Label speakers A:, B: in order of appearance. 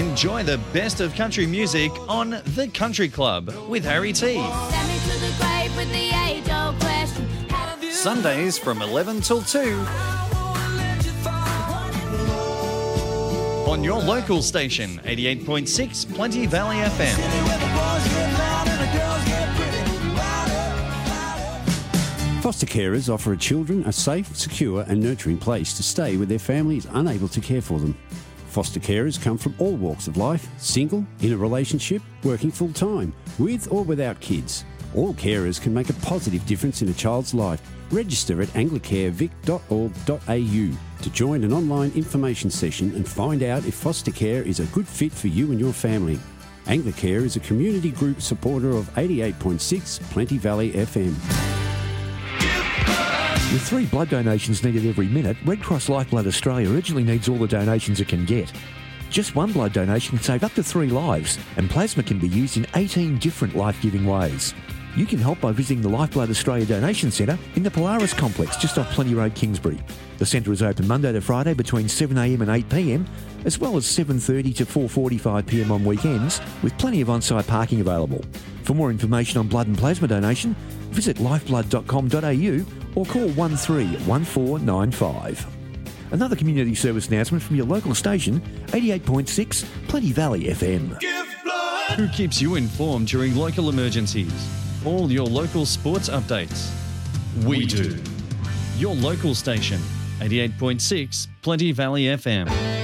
A: Enjoy the best of country music on The Country Club with Harry T.
B: Send me to the grave with the age-old question.
A: Sundays from 11 till 2 on your local station, 88.6 Plenty Valley FM.
C: Foster carers offer children a safe, secure and nurturing place to stay where their family is unable to care for them. Foster carers come from all walks of life, single, in a relationship, working full-time, with or without kids. All carers can make a positive difference in a child's life. Register at anglicarevic.org.au to join an online information session and find out if foster care is a good fit for you and your family. Anglicare is a community group supporter of 88.6 Plenty Valley FM.
D: With 3 blood donations needed every minute, Red Cross Lifeblood Australia urgently needs all the donations it can get. Just 1 blood donation can save up to 3 lives, and plasma can be used in 18 different life-giving ways. You can help by visiting the Lifeblood Australia Donation Centre in the Polaris Complex just off Plenty Road, Kingsbury. The centre is open Monday to Friday between 7am and 8pm, as well as 7:30 to 4:45pm on weekends, with plenty of on-site parking available. For more information on blood and plasma donation, visit lifeblood.com.au or call 131495. Another community service announcement from your local station, 88.6 Plenty Valley FM.
A: Who keeps you informed during local emergencies? All your local sports updates. We do. Your local station, 88.6 Plenty Valley FM.